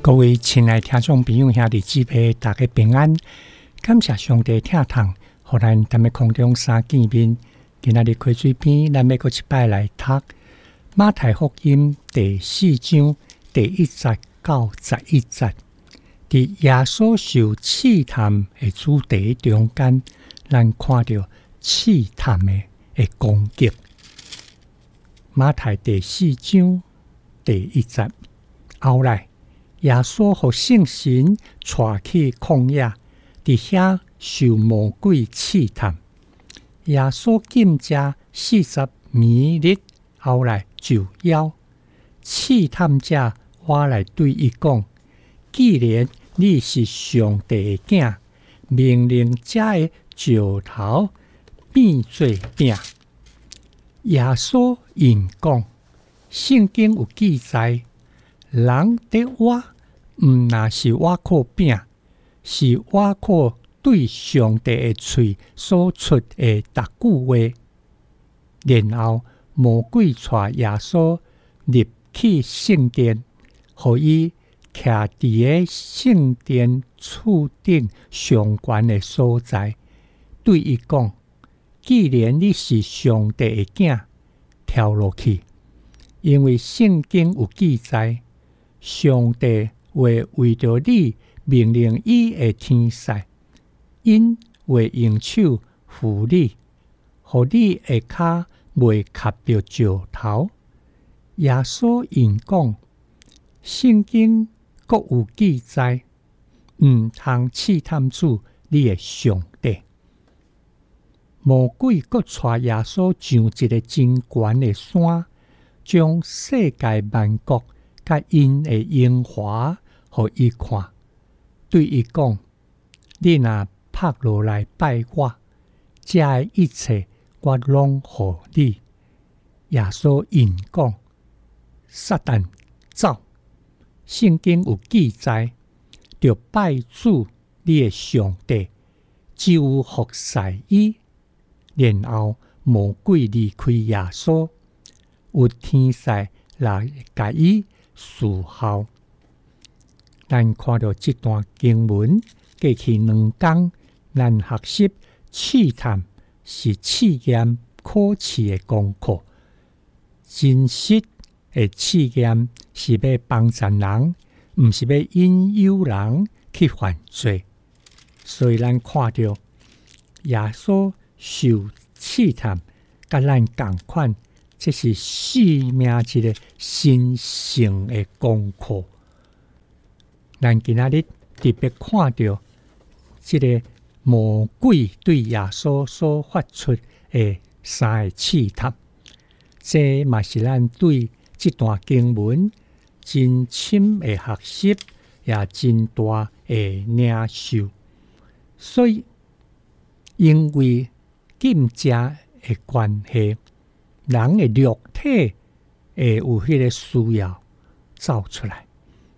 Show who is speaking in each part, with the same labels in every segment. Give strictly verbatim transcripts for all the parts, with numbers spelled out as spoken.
Speaker 1: 各位亲爱听众朋友兄弟姊妹，大家平安！感谢上帝疼痛，互咱踮咧空中相见面。今仔日开水篇，咱要阁一摆来读马太福音第四章第一节到十一节。伫耶稣受试探的主题中间，咱看到试探的的攻击。马太第四章第一节后来。耶稣互圣神带去曠野，伫遐受魔鬼试探。耶稣禁食四十二日后来就枵。试探者我来对伊讲：既然你是上帝的囝，命令这个石头变做饼。耶稣应讲：圣经有记载，人得我。毋那是我靠饼，是我靠对上帝的喙所出的逐句话。然后魔鬼带耶稣入去圣殿，互伊徛伫个圣殿柱顶上悬的所在，对伊讲：既然你是上帝的囝，跳落去，因为圣经有记载，上帝。为为着你命令伊的天使，因会用手扶你，互你下骹袂磕着石头。耶稣应讲，圣经各有记载，毋通试探主你的上帝。魔鬼阁带耶稣上一个真悬的山，将世界万国甲因的荣华。互伊看，对伊讲：你若拍落来拜我，这的一切我拢互你。耶稣应讲：撒旦走！圣经有记载，着拜主你的上帝，只有服侍伊。然后魔鬼离开耶稣，有天使来甲伊侍候。咱看到这段经文，过去两天，咱学习试探是试验考试的功课，真实的试验是要帮助人，毋是要引诱人去犯罪。所以咱看到耶稣受试探，甲咱同款，这是生命一个神圣的功课。咱今仔日特别看到这个魔鬼对耶稣所发出的三个试探，这嘛是咱对这段经文真深的学习，也真大的领受。所以，因为禁食的关系，人的肉体会有迄个需要走出来。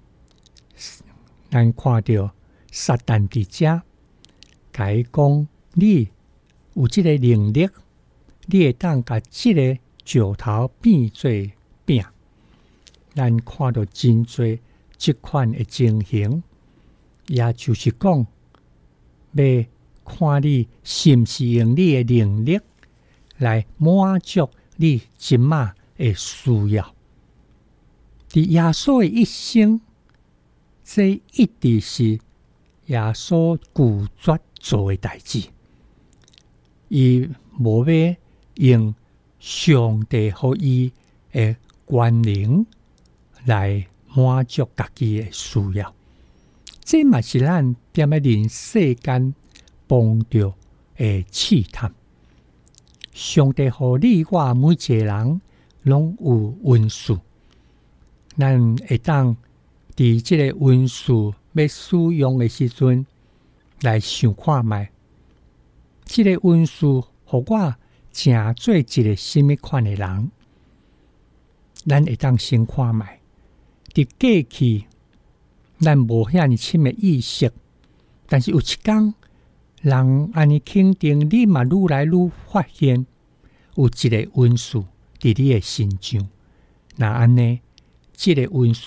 Speaker 1: 咱看到撒旦伫遮，甲伊讲：你有即个能力，你会当甲即个石头变做饼。咱看到真侪即款的情形，也就是讲，要看你是毋是用你的能力来满足你即马的需要。伫耶稣的一生。这一直是耶稣拒绝做的代志，伊无要用上帝互伊的权能来满足家己的需要。这嘛是咱踮咧人世间碰到的试探。上帝互你我每一个人拢有恩赐，咱会当。伫即个恩赐要使用的时阵，来想看卖，即个恩赐互我正做一个什么款的人，咱会当先看卖。伫过去，咱无遐尼深的意识，但是有一天，人安尼肯定，你嘛愈来愈发现有一个恩赐伫你的心上。那安尼，即个恩赐。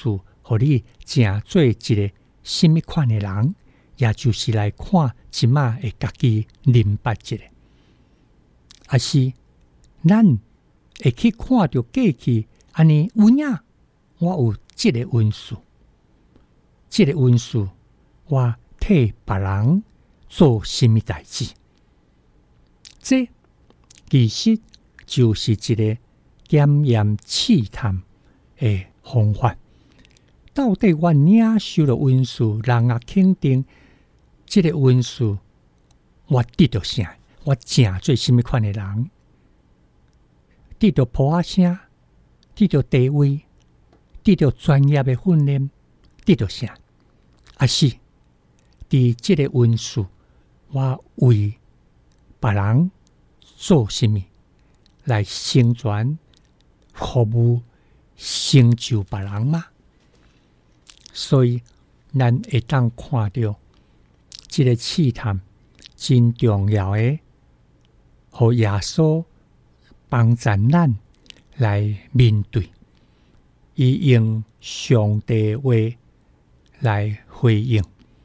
Speaker 1: 互你成做一个什么款的人，也就是来看即马会家己明白一个，还是咱会去看到过去安尼有影，我有即个运势，即个运势我替别人做什么代志，这其实就是一个检验试探的方法。到底我领受了运势，人也肯定这个运势，我得到啥？我正做什么款的人？得到普仔声，得到地位，得到专业的训练，得到啥？还是伫这个运势，我为别人做什么来成全、服务、成就别人吗？所以，咱会当看到这个试探真重要的，和耶稣帮助咱来面对，伊用上帝话来回应。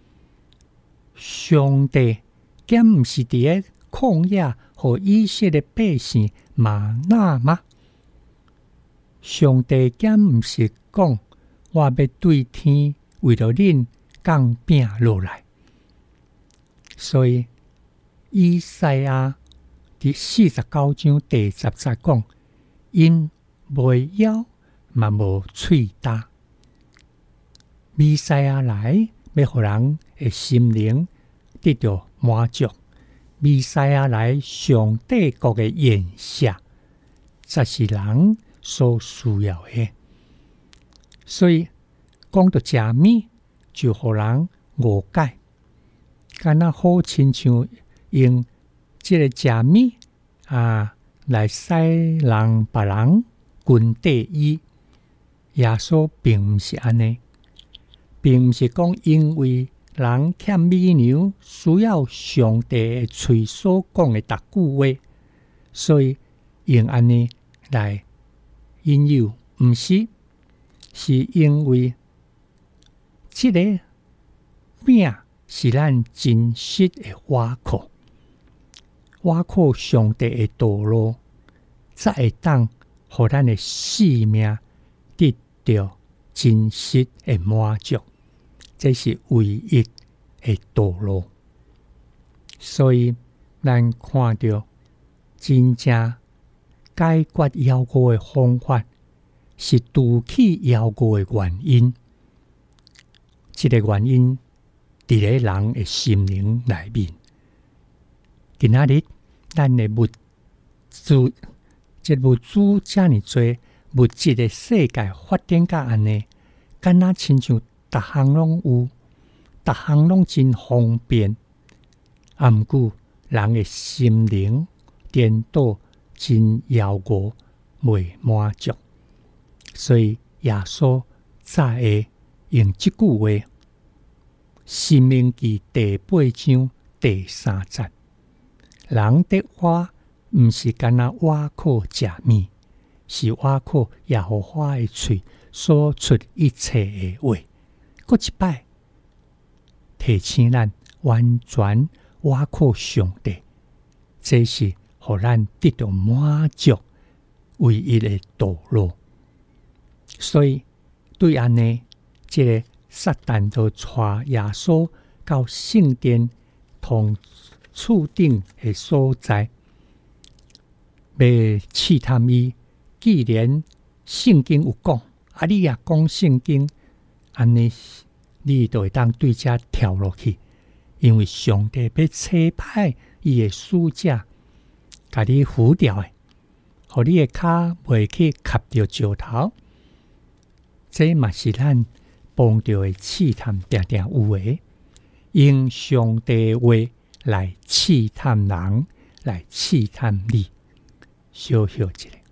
Speaker 1: 上帝敢毋是伫咧旷野和以色列百姓玛纳吗？上帝敢毋是讲我要对天为了恁降饼落来？所以以赛亚第四十九章第十节讲：因袂枵，嘛无喙焦。弥赛亚来，要互人的心灵得到满足。弥赛亚来，上帝国的宴席，才是人所需要的。所以讲到食米，就互人误解，敢若好亲像用这个食米啊来使人别人群地伊。耶稣并毋是安尼，并毋是讲因为人欠米粮，需要上帝的嘴所讲的逐句话，所以用安尼来引诱，毋是。是因为这个饼是咱真实的瓦靠，瓦靠上帝的道路，才会当互咱的性命得到真实的满足。这是唯一的道路。所以咱看到真正解决妖怪的方法，是拄起妖怪的原因。这个原因伫咧人的心灵内面。今仔日咱的物质，这物质遮尔多，物质的世界发展甲安尼，敢若亲像逐项拢有，逐项拢真方便。啊，毋过人的心灵颠倒，真妖恶，未满足。所以耶稣才会用这句话，《申命記》第八章第三節：人得活，毋是干那倚靠食米，是倚靠耶和華的嘴所出一切的話。過一擺，提醒咱完全倚靠上帝，這是互咱得到滿足唯一的道路。所以对安尼，这个撒旦就帶耶穌到聖殿同厝頂的所在，要試探伊。既然聖經有講，啊你也講聖經，安尼你就會當對這跳落去，因為上帝要差派伊的使者，甲你扶掉的，互你的腳袂去磕到石頭。這嘛是咱碰到的試探，定定有誒，用上帝話來試探人，來試探你。小小一個。